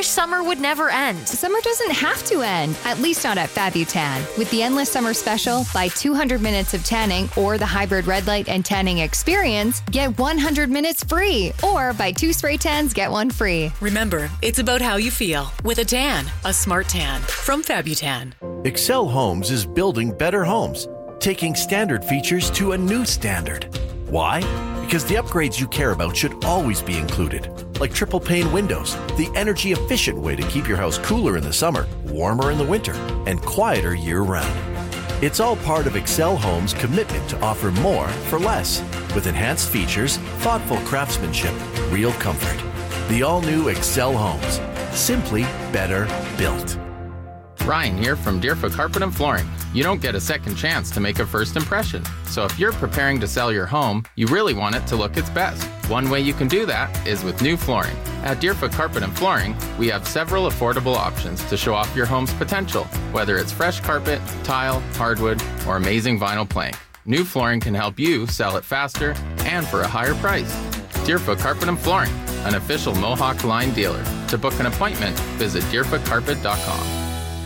wish summer would never end. Summer doesn't have to end, at least not at Fabutan. With the Endless Summer Special, buy 200 minutes of tanning or the Hybrid Red Light and Tanning Experience, get 100 minutes free. Or buy 2 spray tans, get 1 free. Remember, it's about how you feel with a tan, a smart tan from Fabutan. Excel Homes is building better homes, taking standard features to a new standard. Why? Because the upgrades you care about should always be included, like triple pane windows, the energy efficient way to keep your house cooler in the summer, warmer in the winter, and quieter year-round. It's all part of Excel Homes' commitment to offer more for less, with enhanced features, thoughtful craftsmanship, real comfort. The all-new Excel Homes. Simply better built. Ryan here from Deerfoot Carpet and Flooring. You don't get a second chance to make a first impression. So if you're preparing to sell your home, you really want it to look its best. One way you can do that is with new flooring. At Deerfoot Carpet and Flooring, we have several affordable options to show off your home's potential, whether it's fresh carpet, tile, hardwood, or amazing vinyl plank. New flooring can help you sell it faster and for a higher price. Deerfoot Carpet and Flooring, an official Mohawk line dealer. To book an appointment, visit deerfootcarpet.com.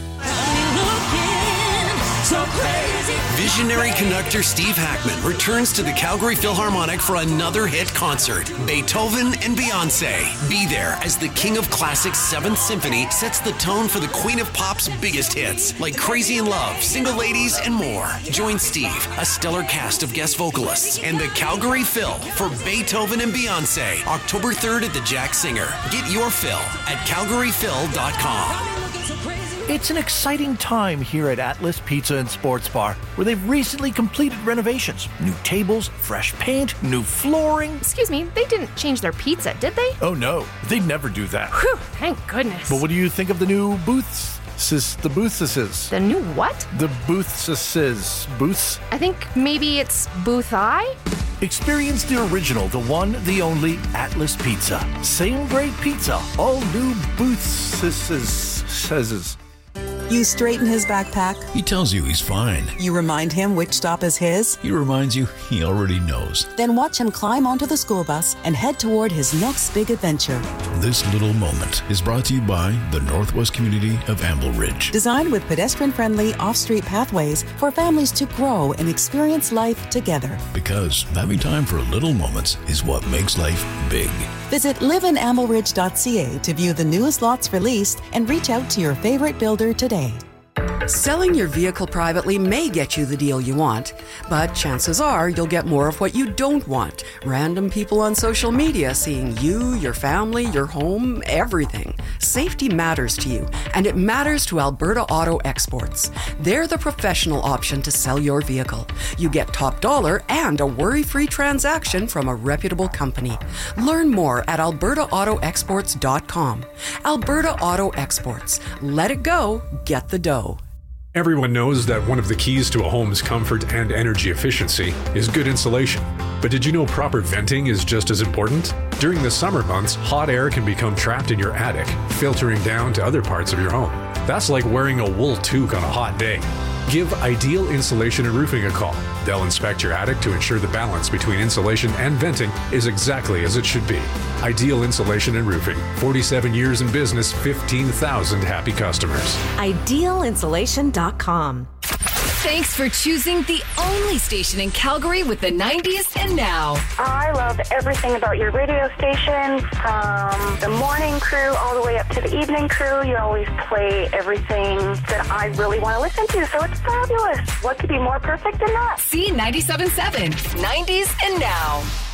So crazy. Visionary conductor Steve Hackman returns to the Calgary Philharmonic for another hit concert, Beethoven and Beyonce. Be there as the King of Classics 7th Symphony sets the tone for the Queen of Pop's biggest hits, like Crazy in Love, Single Ladies, and more. Join Steve, a stellar cast of guest vocalists, and the Calgary Phil for Beethoven and Beyonce, October 3rd at the Jack Singer. Get your Phil at calgaryphil.com. It's an exciting time here at Atlas Pizza and Sports Bar, where they've recently completed renovations. New tables, fresh paint, new flooring. Excuse me, they didn't change their pizza, did they? Oh no, they'd never do that. Whew, thank goodness. But what do you think of the new booths? The booths. The new what? The booths. I think maybe it's Booth I? Experience the original, the one, the only Atlas Pizza. Same great pizza, all new booths. You straighten his backpack. He tells you he's fine. You remind him which stop is his. He reminds you he already knows. Then watch him climb onto the school bus and head toward his next big adventure. This little moment is brought to you by the Northwest community of Amble Ridge. Designed with pedestrian-friendly off-street pathways for families to grow and experience life together. Because having time for little moments is what makes life big. Visit liveinaambleridge.ca to view the newest lots released and reach out to your favorite builder today. Selling your vehicle privately may get you the deal you want, but chances are you'll get more of what you don't want. Random people on social media seeing you, your family, your home, everything. Safety matters to you, and it matters to Alberta Auto Exports. They're the professional option to sell your vehicle. You get top dollar and a worry-free transaction from a reputable company. Learn more at albertaautoexports.com. Alberta Auto Exports. Let it go, get the dough. Everyone knows that one of the keys to a home's comfort and energy efficiency is good insulation. But did you know proper venting is just as important? During the summer months, hot air can become trapped in your attic, filtering down to other parts of your home. That's like wearing a wool toque on a hot day. Give Ideal Insulation and Roofing a call. They'll inspect your attic to ensure the balance between insulation and venting is exactly as it should be. Ideal Insulation and Roofing. 47 years in business, 15,000 happy customers. IdealInsulation.com. Thanks for choosing the only station in Calgary with the 90s and now. I love everything about your radio station, from the morning crew all the way up to the evening crew. You always play everything that I really want to listen to, so it's fabulous. What could be more perfect than that? C97.7, 90s and now.